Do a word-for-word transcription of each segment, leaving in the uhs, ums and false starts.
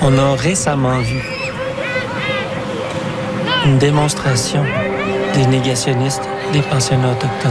On a récemment vu une démonstration des négationnistes des pensionnats autochtones.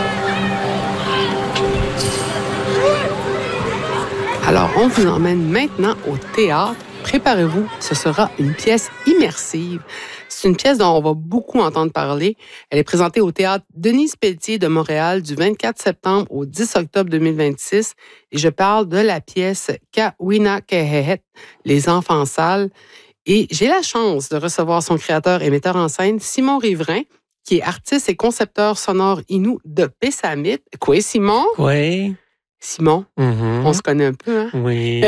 Alors, on vous emmène maintenant au théâtre. Préparez-vous, ce sera une pièce immersive. C'est une pièce dont on va beaucoup entendre parler. Elle est présentée au théâtre Denise Pelletier de Montréal du vingt-quatre septembre au dix octobre deux mille vingt-six. Et je parle de la pièce Kawina Kehehet, Les enfants sales. Et j'ai la chance de recevoir son créateur et metteur en scène, Simon Riverain, qui est artiste et concepteur sonore inou de Pessamit. Quoi, Simon? Oui. Simon, Mm-hmm. on se connaît un peu, hein? Oui.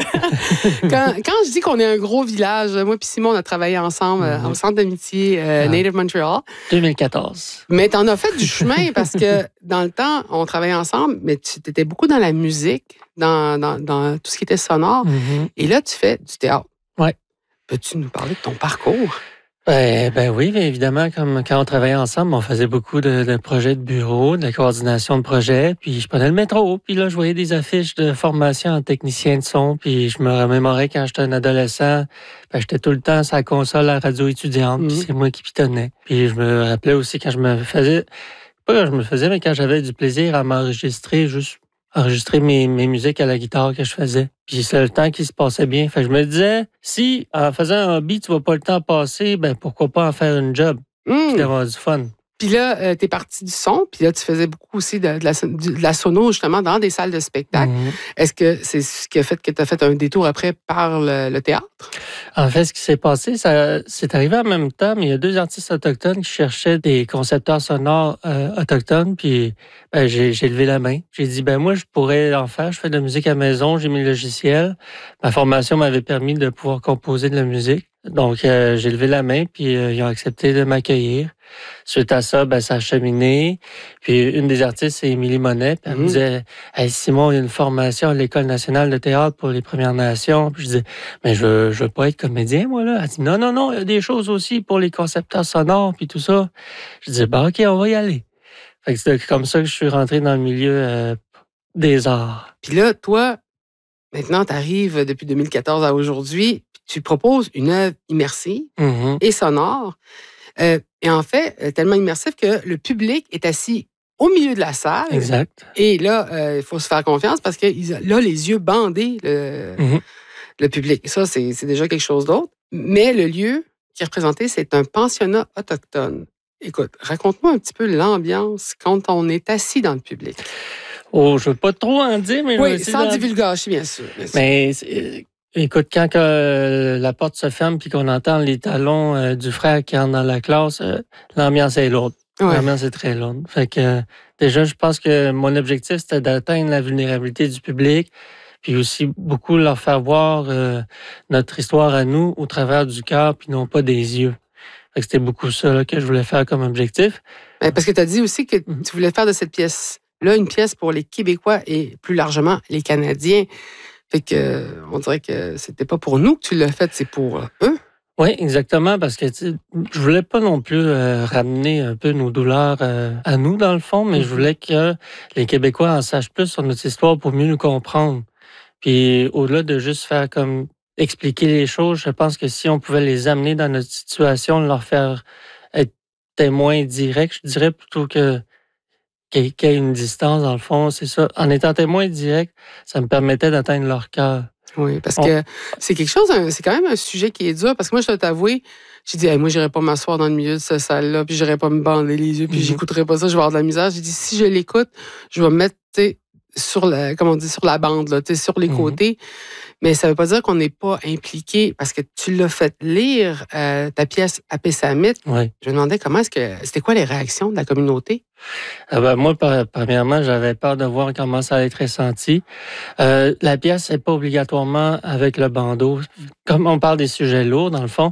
quand, quand je dis qu'on est un gros village, moi puis Simon, on a travaillé ensemble mm-hmm. au Centre d'amitié euh, ah. Native Montreal. deux mille quatorze. Mais t'en as fait du chemin parce que dans le temps, on travaillait ensemble, mais tu étais beaucoup dans la musique, dans, dans, dans tout ce qui était sonore. Mm-hmm. Et là, tu fais du théâtre. Oui. Peux-tu nous parler de ton parcours? Ben, ben oui, bien évidemment, comme quand on travaillait ensemble, on faisait beaucoup de, de projets de bureau, de la coordination de projets, puis je prenais le métro, puis là, je voyais des affiches de formation en technicien de son, puis je me remémorais quand j'étais un adolescent, ben, j'étais tout le temps sur la console à la radio étudiante, mm-hmm. puis c'est moi qui pitonnais. Puis je me rappelais aussi quand je me faisais, pas quand je me faisais, mais quand j'avais du plaisir à m'enregistrer, juste enregistrer mes, mes musiques à la guitare que je faisais. Puis c'est le temps qui se passait bien. Fait que je me disais, si en faisant un hobby, tu vas pas le temps passer, ben pourquoi pas en faire une job, mmh. puis d'avoir du fun. Puis là, euh, t'es parti du son, puis là, tu faisais beaucoup aussi de, de, la, de la sono, justement, dans des salles de spectacle. Mmh. Est-ce que c'est ce qui a fait que tu as fait un détour après par le, le théâtre? En fait, ce qui s'est passé, ça c'est arrivé en même temps, mais il y a deux artistes autochtones qui cherchaient des concepteurs sonores euh, autochtones, puis ben, j'ai, j'ai levé la main. J'ai dit, ben moi, je pourrais en faire. Je fais de la musique à la maison, j'ai mis le logiciel. Ma formation m'avait permis de pouvoir composer de la musique. Donc, euh, j'ai levé la main, puis euh, ils ont accepté de m'accueillir. Suite à ça, ben, ça a cheminé. Puis une des artistes, c'est Émilie Monet. Puis elle mmh. me disait, hey, Simon, il y a une formation à l'École nationale de théâtre pour les Premières Nations. Puis je disais, mais je veux, je veux pas être comédien, moi, là. Elle dit, non, non, non, il y a des choses aussi pour les concepteurs sonores, puis tout ça. Je disais, ben, OK, on va y aller. Fait que c'est comme ça que je suis rentré dans le milieu euh, des arts. Puis là, toi, maintenant, tu arrives depuis deux mille quatorze à aujourd'hui, tu proposes une œuvre immersive mmh. et sonore. Euh, et en fait, tellement immersif que le public est assis au milieu de la salle. Exact. Et là, il euh, faut se faire confiance parce qu'il a là les yeux bandés, le, mmh. le public. Ça, c'est, c'est déjà quelque chose d'autre. Mais le lieu qui est représenté, c'est un pensionnat autochtone. Écoute, raconte-moi un petit peu l'ambiance quand on est assis dans le public. Oh, je ne veux pas trop en dire, mais... Oui, sans dans... divulgacher, bien sûr. Bien sûr. Mais... C'est... Écoute, quand euh, la porte se ferme puis qu'on entend les talons euh, du frère qui entre dans la classe, euh, l'ambiance est lourde. Ouais. L'ambiance est très lourde. Fait que euh, déjà, je pense que mon objectif, c'était d'atteindre la vulnérabilité du public, puis aussi beaucoup leur faire voir euh, notre histoire à nous au travers du cœur, puis non pas des yeux. Fait que c'était beaucoup ça là, que je voulais faire comme objectif. Ben, parce que tu as dit aussi que tu voulais faire de cette pièce-là une pièce pour les Québécois et plus largement les Canadiens. Fait que, on dirait que c'était pas pour nous que tu l'as fait, c'est pour eux. Oui, exactement, parce que je voulais pas non plus euh, ramener un peu nos douleurs euh, à nous, dans le fond, mais mm-hmm. je voulais que les Québécois en sachent plus sur notre histoire pour mieux nous comprendre. Puis au-delà de juste faire comme expliquer les choses, je pense que si on pouvait les amener dans notre situation, leur faire être témoins directs, je dirais plutôt que qu'il y ait une distance, dans le fond, c'est ça. En étant témoin direct, ça me permettait d'atteindre leur cœur. Oui, parce que c'est quelque chose, c'est quand même un sujet qui est dur, parce que moi, je dois t'avouer, j'ai dit, hey, moi, j'irais pas m'asseoir dans le milieu de cette salle-là, puis j'irais pas me bander les yeux, puis mm-hmm. j'écouterais pas ça, je vais avoir de la misère. J'ai dit, si je l'écoute, je vais me mettre, tu sais, sur la, comment on dit, sur la bande, là, tu sais, sur les mm-hmm. côtés. Mais ça veut pas dire qu'on n'est pas impliqué, parce que tu l'as fait lire, euh, ta pièce à Pessamit. Oui. Je me demandais comment est-ce que, c'était quoi les réactions de la communauté? Ah ben moi, premièrement, j'avais peur de voir comment ça allait être ressenti. Euh, la pièce n'est pas obligatoirement avec le bandeau. Comme on parle des sujets lourds, dans le fond,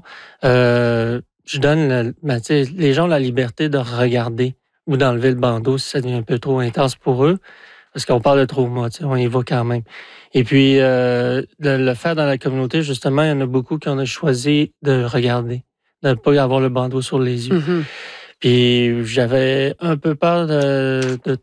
euh, je donne le, ben, les gens la liberté de regarder ou d'enlever le bandeau si ça devient un peu trop intense pour eux. Parce qu'on parle de trauma, on y va quand même. Et puis, euh, de le faire dans la communauté, justement, il y en a beaucoup qui ont choisi de regarder, de ne pas avoir le bandeau sur les yeux. Mm-hmm. Puis, j'avais un peu peur de, de,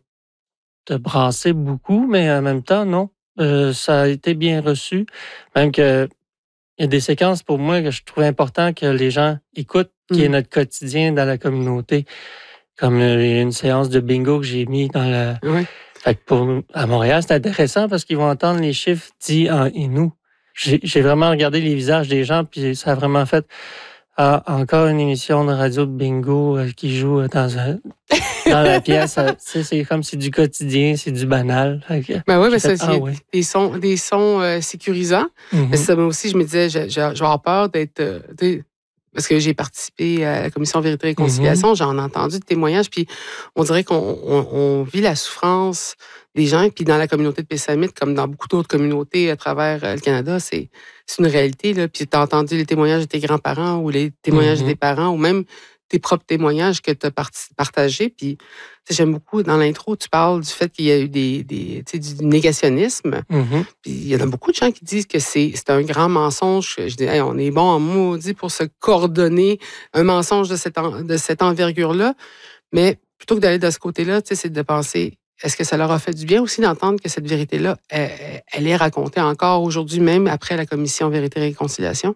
de brasser beaucoup, mais en même temps, non. Euh, ça a été bien reçu. Même que il y a des séquences pour moi que je trouvais important que les gens écoutent, qui est Mmh. notre quotidien dans la communauté. Comme euh, une séance de bingo que j'ai mis dans la. Ouais. Fait que pour, à Montréal, c'est intéressant parce qu'ils vont entendre les chiffres dits en inou. J'ai j'ai vraiment regardé les visages des gens, puis ça a vraiment fait ah, encore une émission de radio de bingo euh, qui joue euh, dans, un, dans la pièce. euh, tu sais, c'est comme c'est du quotidien, c'est du banal. Fait que Ben oui, j'ai ben ça, fait, c'est ah ouais. des sons, des sons euh, sécurisants. Mais Mhm, ça, moi aussi, je me disais, je, je, je vais avoir peur d'être. euh, tu sais, parce que j'ai participé à la commission Vérité et mhm, Réconciliation, j'en ai entendu des témoignages, puis on dirait qu'on on, on vit la souffrance des gens, puis dans la communauté de Pessamit, comme dans beaucoup d'autres communautés à travers euh, le Canada, c'est c'est une réalité. Là. Puis tu as entendu les témoignages de tes grands-parents ou les témoignages de tes mhm, parents ou même tes propres témoignages que tu as partagés. Puis tu sais, j'aime beaucoup, dans l'intro, tu parles du fait qu'il y a eu des, des, tu sais, du négationnisme. mhm. Puis il y en a beaucoup de gens qui disent que c'est c'est un grand mensonge. Je dis, hey, on est bon en maudit pour se coordonner un mensonge de cette, en- de cette envergure-là. Mais plutôt que d'aller de ce côté-là, tu sais, c'est de penser, est-ce que ça leur a fait du bien aussi d'entendre que cette vérité-là, elle, elle est racontée encore aujourd'hui, même après la commission Vérité et Réconciliation?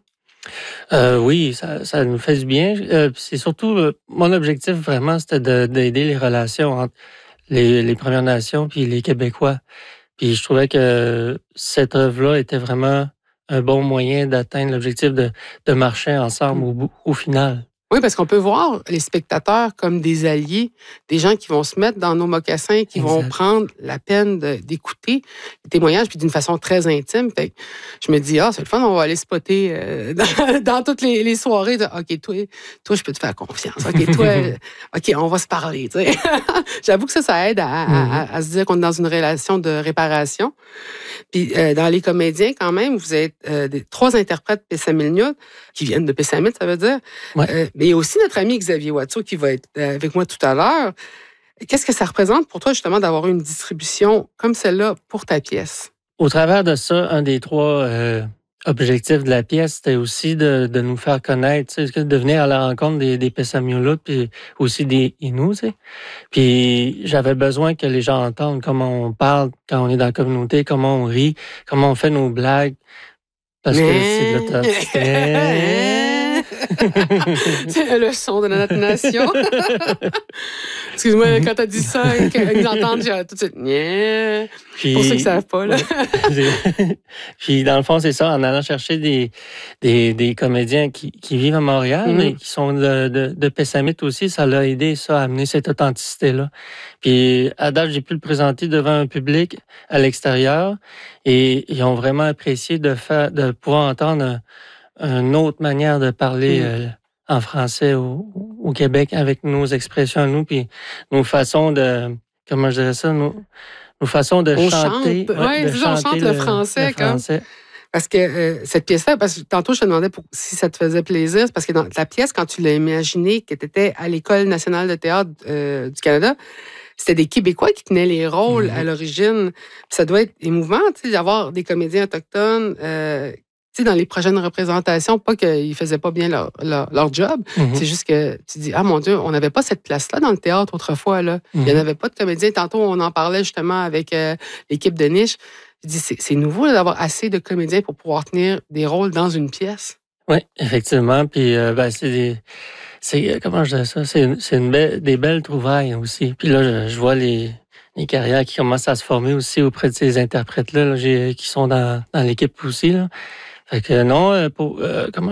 Euh, oui, ça, ça nous fait du bien. Euh, puis c'est surtout, euh, mon objectif vraiment, c'était de- d'aider les relations entre les, les Premières Nations puis les Québécois. Puis je trouvais que cette œuvre-là était vraiment un bon moyen d'atteindre l'objectif de, de marcher ensemble au, bout- au final. Oui, parce qu'on peut voir les spectateurs comme des alliés, des gens qui vont se mettre dans nos mocassins, qui vont Exact. prendre la peine de- d'écouter les témoignages, puis d'une façon très intime. Fait que je me dis, ah, c'est le fun, on va aller spotter euh, dans, dans toutes les, les soirées. De, OK, toi, toi, je peux te faire confiance. OK, toi, euh, OK, on va se parler. Tu sais. J'avoue que ça, ça aide à, à- Mhm. à- à se dire qu'on est dans une relation de réparation. Puis euh, dans les comédiens, quand même, vous êtes euh, des, trois interprètes Pessamilniut, qui viennent de Pessamit, ça veut dire. Ouais. Euh, mais il y a aussi notre ami Xavier Watteau qui va être euh, avec moi tout à l'heure. Qu'est-ce que ça représente pour toi, justement, d'avoir une distribution comme celle-là pour ta pièce? Au travers de ça, un des trois euh, objectifs de la pièce, c'était aussi de, de nous faire connaître, tu sais, de venir à la rencontre des, des Pessamioutes, puis aussi des Inuits. Tu sais. Puis j'avais besoin que les gens entendent comment on parle quand on est dans la communauté, comment on rit, comment on fait nos blagues, parce que c'est de l'authenticité. C'est le son de notre nation. Excuse-moi, quand t'as dit ça, et qu'ils nous entendent, j'ai tout de suite. Nya. Puis, Pour ceux qui ne savent pas, là. ouais. Puis dans le fond, c'est ça, en allant chercher des, des, des comédiens qui, qui vivent à Montréal, Mhm. mais qui sont de, de, de Pessamit aussi, ça l'a aidé, ça, à amener cette authenticité-là. Puis à date, j'ai pu le présenter devant un public à l'extérieur et ils ont vraiment apprécié de faire, de pouvoir entendre un- une autre manière de parler Mhm. euh, en français au, au Québec avec nos expressions à nous, puis nos façons de, comment je dirais ça, nos, nos façons de On chanter. chante. Ouais, Oui, de c'est ça, on chanter chante le français, le comme. français. Parce que euh, cette pièce-là, parce que tantôt, je te demandais pour- si ça te faisait plaisir, c'est parce que dans la pièce, quand tu l'as imaginée, que tu étais à l'École nationale de théâtre euh, du Canada, c'était des Québécois qui tenaient les rôles à Mhm. l'origine. Puis ça doit être émouvant, tu sais, d'avoir des comédiens autochtones, euh, tu sais, dans les prochaines représentations, pas qu'ils faisaient pas bien leur, leur, leur job, Mhm. c'est juste que tu dis, ah mon Dieu, on n'avait pas cette place-là dans le théâtre autrefois, là. Il n'y en Mhm. avait pas de comédiens. Tantôt, on en parlait justement avec euh, l'équipe de Niche. Je dis, c'est c'est nouveau là, d'avoir assez de comédiens pour pouvoir tenir des rôles dans une pièce. Oui, effectivement. Puis, euh, ben, c'est des, c'est, euh, comment je dis ça? C'est, une- c'est une belle, des belles trouvailles aussi. Puis là, je, je vois les, les carrières qui commencent à se former aussi auprès de ces interprètes-là, là, j'ai- qui sont dans, dans l'équipe aussi, là. Fait que non, euh, pour, euh, comment